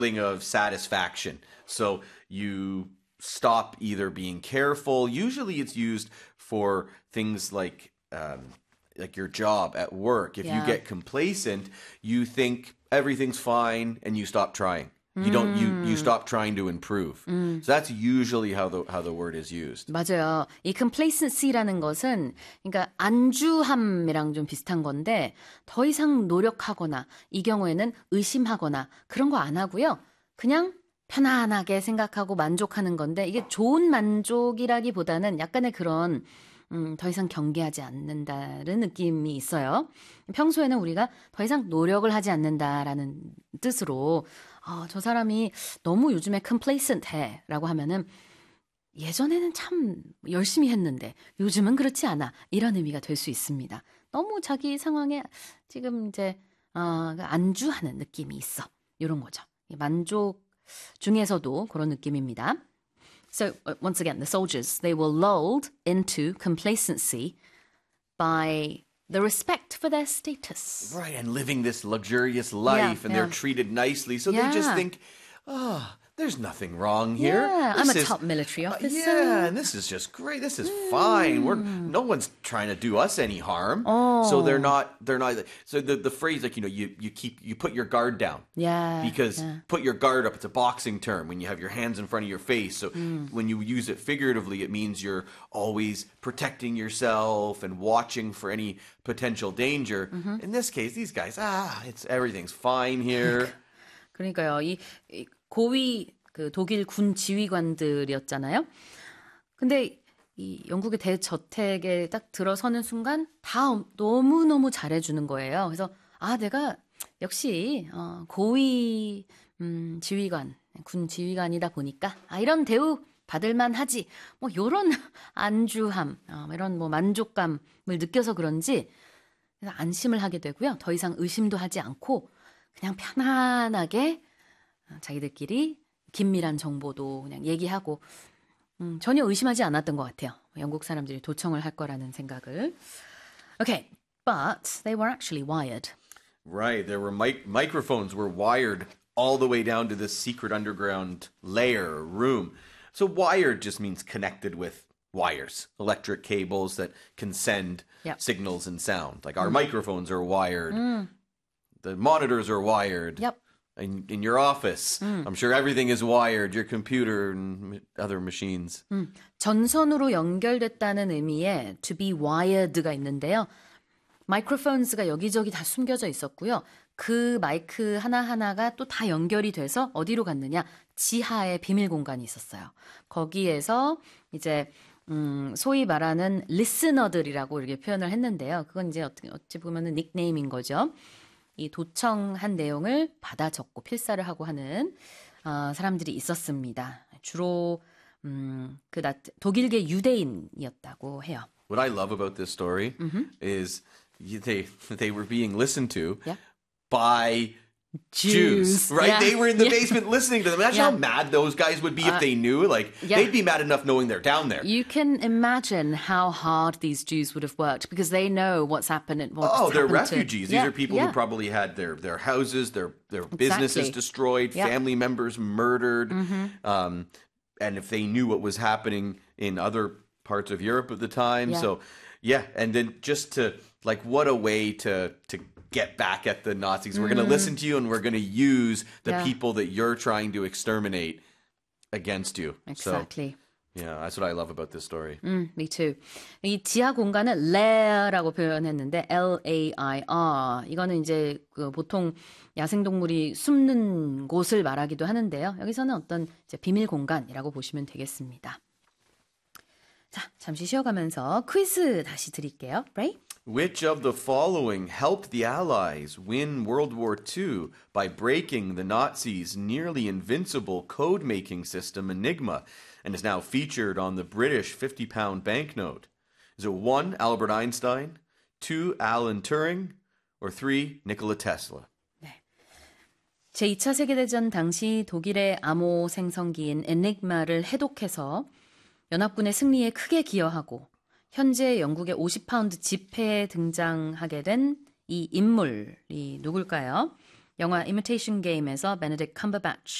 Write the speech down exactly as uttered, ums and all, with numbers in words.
feeling of satisfaction. So you stop either being careful. Usually it's used for things like um, like your job at work. If Yeah. you get complacent, you think everything's fine and you stop trying. You don't you you stop trying to improve. So that's usually how the how the word is used. 맞아요. 이 complacency라는 것은 그러니까 안주함이랑 좀 비슷한 건데 더 이상 노력하거나 이 경우에는 의심하거나 그런 거 안 하고요. 그냥 편안하게 생각하고 만족하는 건데 이게 좋은 만족이라기보다는 약간의 그런 음, 더 이상 경계하지 않는다는 느낌이 있어요. 평소에는 우리가 더 이상 노력을 하지 않는다라는 뜻으로 어, 저 사람이 너무 요즘에 complacent 해 라고 하면은 예전에는 참 열심히 했는데 요즘은 그렇지 않아 이런 의미가 될 수 있습니다. 너무 자기 상황에 지금 이제 어, 안주하는 느낌이 있어 이런 거죠. 만족 중에서도 그런 느낌입니다. So once again, the soldiers, they were lulled into complacency by the respect for their status. Right, and living this luxurious life, Yeah, and yeah. they're treated nicely, so they just Yeah. think, oh, there's nothing wrong here. Yeah, I'm a This is- top military uh, officer. yeah, and this is just great. This is fine. We're no one's trying to do us any harm. Oh. So they're not. They're not. So the the phrase like you know you you keep you put your guard down. Yeah, Because yeah. put your guard up. It's a boxing term when you have your hands in front of your face. So when you use it figuratively, it means you're always protecting yourself and watching for any potential danger. In this case, these guys, ah, it's everything's fine here. 그러니까요. 이, 이 고위 그 독일 군 지휘관들이었잖아요. 근데 이 영국의 대저택에 딱 들어서는 순간 다 너무너무 잘해주는 거예요. 그래서 아 내가 역시 어, 고위 음, 지휘관, 군 지휘관이다 보니까 아 이런 대우 받을만 하지. 뭐 이런 안주함, 어, 이런 뭐 만족감을 느껴서 그런지 그래서 안심을 하게 되고요. 더 이상 의심도 하지 않고 그냥 편안하게 자기들끼리 긴밀한 정보도 그냥 얘기하고 음, 전혀 의심하지 않았던 것 같아요. 영국 사람들이 도청을 할 거라는 생각을. Okay, but they were actually wired. Right. There were mic- microphones were wired all the way down to this secret underground layer or room. So wired just means connected with wires, electric cables that can send Yep. signals and sound. Like our microphones are wired. The monitors are wired. Yep. In, in your office, I'm sure everything is wired, your computer and other machines. 음, 전선으로 연결됐다는 의미의 to be wired가 있는데요. 마이크로폰스가 여기저기 다 숨겨져 있었고요. 그 마이크 하나하나가 또 다 연결이 돼서 어디로 갔느냐? 지하에 비밀 공간이 있었어요. 거기에서 이제 음, 소위 말하는 리스너들이라고 이렇게 표현을 했는데요. 그건 이제 어떻게 어찌 보면은 닉네임인 거죠. 이 도청한 내용을 받아 적고 필사를 하고 하는 어, 사람들이 있었습니다. 주로 음, 그 나, 독일계 유대인이었다고 해요. What I love about this story is you- they they were being listened to Yeah. by Jews. Jews, right? Yeah. They were in the Yeah. basement listening to them. Imagine Yeah. how mad those guys would be if Uh, they knew. Like yeah. they'd be mad enough knowing they're down there. You can imagine how hard these Jews would have worked because they know what's happened. What's Oh, they're happened to- refugees. These Yeah, are people yeah. who probably had their, their houses, their their businesses Exactly. destroyed, Yeah. family members murdered. Um, and if they knew what was happening in other parts of Europe at the time. Yeah. So, yeah. And then just to, like, what a way to to get back at the Nazis. We're going to listen to you and we're going to use the Yeah. people that you're trying to exterminate against you. Exactly. So, yeah, that's what I love about this story. 음, me too. 이 지하 공간은 lair라고 표현했는데 L A I R. 이거는 이제 그 보통 야생동물이 숨는 곳을 말하기도 하는데요. 여기서는 어떤 이제 비밀 공간이라고 보시면 되겠습니다. 자, 잠시 쉬어가면서 퀴즈 다시 드릴게요. Ray? Which of the following helped the Allies win World War Two by breaking the Nazis' nearly invincible code-making system Enigma and is now featured on the British fifty-pound banknote? Is it one, Albert Einstein, two, Alan Turing, or three, Nikola Tesla? 제이 차 세계대전 당시 독일의 암호 생성기인 에닉마를 해독해서 연합군의 승리에 크게 기여하고 현재 영국의 오십 파운드 지폐에 등장하게 된 이 인물이 누굴까요? 영화 Imitation Game에서 베네딕트 컴버배치